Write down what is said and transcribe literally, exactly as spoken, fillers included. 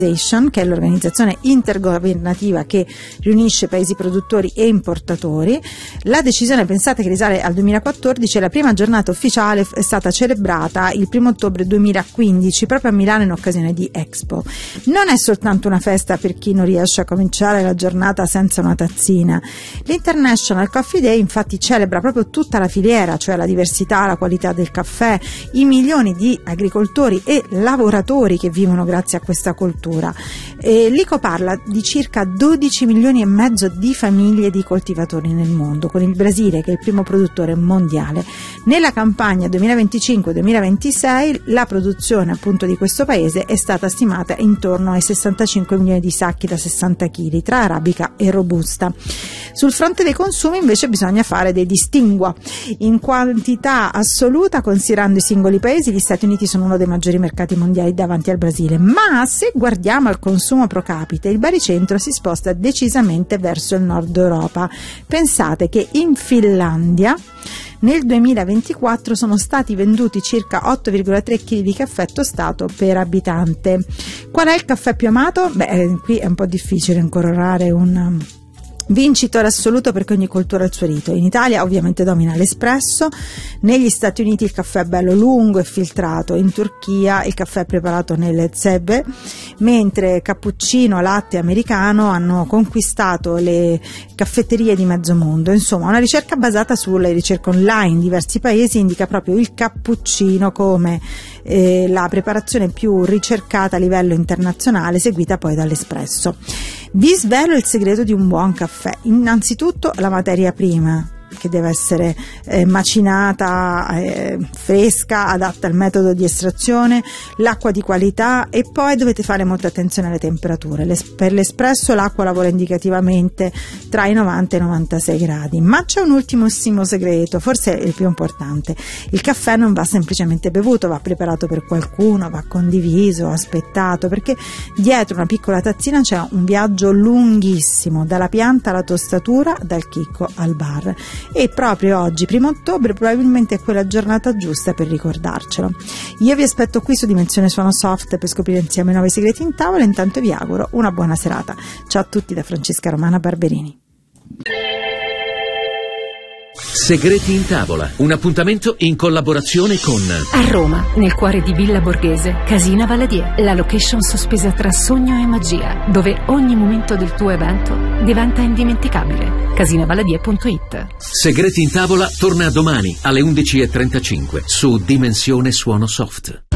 che è l'organizzazione intergovernativa che riunisce paesi produttori e importatori. La decisione, pensate, che risale al duemilaquattordici, la prima giornata ufficiale è stata celebrata il primo ottobre duemilaquindici proprio a Milano in occasione di Expo. Non è soltanto una festa per chi non riesce a cominciare la giornata senza una tazzina. L'International Coffee Day infatti celebra proprio tutta la filiera, cioè la diversità, la qualità del caffè, i milioni di agricoltori e lavoratori che vivono grazie a questa cultura. E l'I C O parla di circa dodici milioni e mezzo di famiglie di coltivatori nel mondo, con il Brasile che è il primo produttore mondiale. Nella campagna duemilaventicinque duemilaventisei la produzione appunto di questo paese è stata stimata intorno ai sessantacinque milioni di sacchi da sessanta chili tra arabica e robusta. Sul fronte dei consumi invece bisogna fare dei distinguo. In quantità assoluta, considerando i singoli paesi, gli Stati Uniti sono uno dei maggiori mercati mondiali davanti al Brasile, ma se guardiamo al consumo pro capite il baricentro si sposta decisamente verso il nord Europa. Pensate che in Finlandia nel duemilaventiquattro sono stati venduti circa otto virgola tre chili di caffè tostato per abitante. Qual è il caffè più amato? Beh, qui è un po' difficile incororare un vincitore assoluto perché ogni cultura ha il suo rito. In Italia ovviamente domina l'espresso, negli Stati Uniti il caffè è bello lungo e filtrato, in Turchia il caffè è preparato nelle zebbe, mentre cappuccino, latte americano hanno conquistato le caffetterie di mezzo mondo. Insomma, una ricerca basata sulle ricerche online in diversi paesi indica proprio il cappuccino come eh, la preparazione più ricercata a livello internazionale, seguita poi dall'espresso. Vi svelo il segreto di un buon caffè. Innanzitutto la materia prima, che deve essere eh, macinata, eh, fresca, adatta al metodo di estrazione, l'acqua di qualità, e poi dovete fare molta attenzione alle temperature. Les- per l'espresso l'acqua lavora indicativamente tra i novanta e i novantasei gradi. Ma c'è un ultimissimo segreto, forse il più importante: il caffè non va semplicemente bevuto, va preparato per qualcuno, va condiviso, aspettato, perché dietro una piccola tazzina c'è un viaggio lunghissimo, dalla pianta alla tostatura, dal chicco al bar. E proprio oggi, primo ottobre, probabilmente è quella giornata giusta per ricordarcelo. Io vi aspetto qui su Dimensione Suono Soft per scoprire insieme i nuovi segreti in tavola. Intanto vi auguro una buona serata. Ciao a tutti da Francesca Romana Barberini. Segreti in tavola, un appuntamento in collaborazione con a Roma, nel cuore di Villa Borghese, Casina Valadier, la location sospesa tra sogno e magia, dove ogni momento del tuo evento diventa indimenticabile. casina valadier punto it. Segreti in tavola torna domani alle undici e trentacinque su Dimensione Suono Soft.